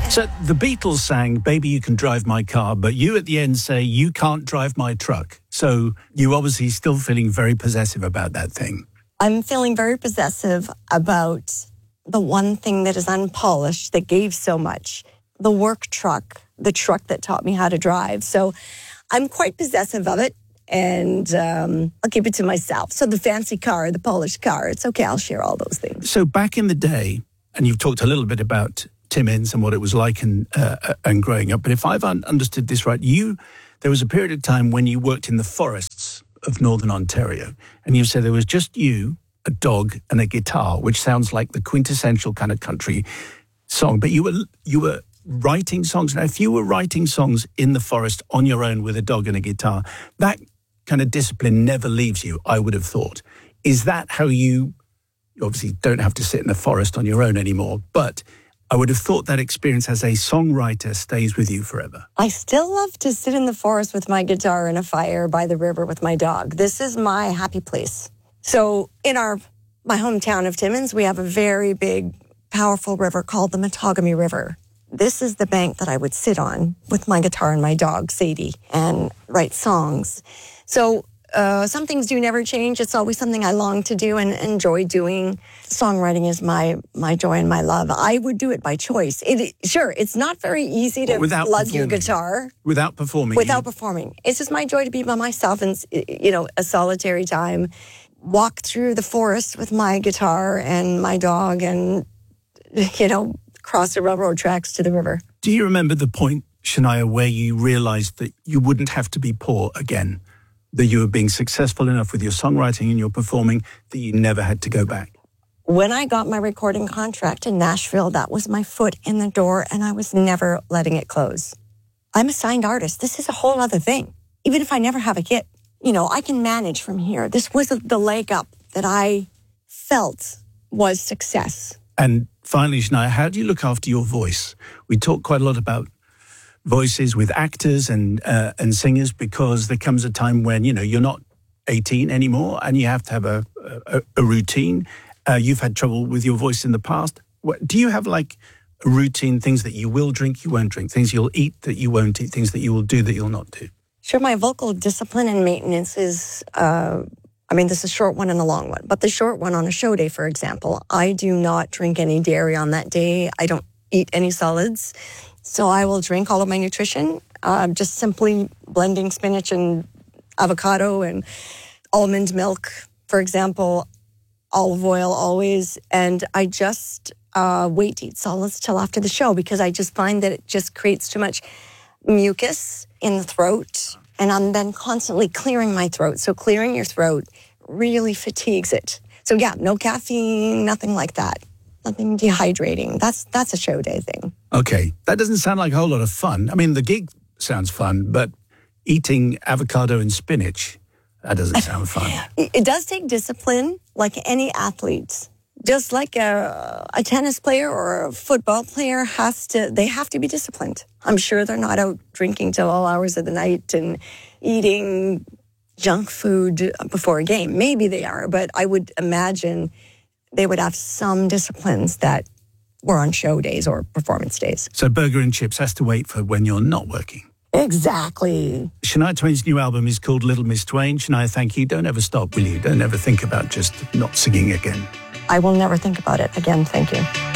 So the Beatles sang Baby You Can Drive My Car, but you at the end say you can't drive my truck. So you obviously still feeling very possessive about that thing. I'm feeling very possessive about the one thing that is unpolished, that gave so much. The work truck, the truck that taught me how to drive. So I'm quite possessive of it, and I'll keep it to myself. So the fancy car, the polished car, it's okay, I'll share all those things. So back in the day, and you've talked a little bit about Tim Ince and what it was like and growing up, but if I've understood this right, there was a period of time when you worked in the forests of Northern Ontario, and you said there was just you, a dog, and a guitar, which sounds like the quintessential kind of country song. But you were writing songs. Now, if you were writing songs in the forest on your own with a dog and a guitar, that kind of discipline never leaves you, I would have thought. Is that how you obviously don't have to sit in the forest on your own anymore, but I would have thought that experience as a songwriter stays with you forever. I still love to sit in the forest with my guitar and a fire by the river with my dog. This is my happy place. So in my hometown of Timmins, we have a very big, powerful river called the Matagami River. This is the bank that I would sit on with my guitar and my dog, Sadie, and write songs. So some things do never change. It's always something I long to do and enjoy doing. Songwriting is my joy and my love. I would do it by choice. Sure, it's not very easy to lug your guitar. Without performing. Without performing. It's just my joy to be by myself and, a solitary time. Walk through the forest with my guitar and my dog and, cross the railroad tracks to the river. Do you remember the point, Shania, where you realized that you wouldn't have to be poor again? That you were being successful enough with your songwriting and your performing that you never had to go back? When I got my recording contract in Nashville, that was my foot in the door, and I was never letting it close. I'm a signed artist. This is a whole other thing. Even if I never have a hit, I can manage from here. This was the leg up that I felt was success. And finally, Shania, how do you look after your voice? We talk quite a lot about voices with actors and singers, because there comes a time when, you're not 18 anymore and you have to have a routine. You've had trouble with your voice in the past. Do you have like a routine, things that you will drink, you won't drink, things you'll eat that you won't eat, things that you will do that you'll not do? Sure, my vocal discipline and maintenance is, this is a short one and a long one. But the short one, on a show day, for example, I do not drink any dairy on that day. I don't eat any solids. So I will drink all of my nutrition, just simply blending spinach and avocado and almond milk, for example, olive oil always. And I just wait to eat solids till after the show, because I just find that it just creates too much mucus in the throat. And I'm then constantly clearing my throat. So clearing your throat really fatigues it. So yeah, no caffeine, nothing like that. Nothing dehydrating. That's a show day thing. Okay. That doesn't sound like a whole lot of fun. I mean, the gig sounds fun, but eating avocado and spinach, that doesn't sound fun. It does take discipline, like any athlete. Just like a tennis player or a football player they have to be disciplined. I'm sure they're not out drinking till all hours of the night and eating junk food before a game. Maybe they are, but I would imagine they would have some disciplines that were on show days or performance days. So burger and chips has to wait for when you're not working. Exactly. Shania Twain's new album is called Little Miss Twain. Shania, thank you. Don't ever stop, will you? Don't ever think about just not singing again. I will never think about it again. Thank you.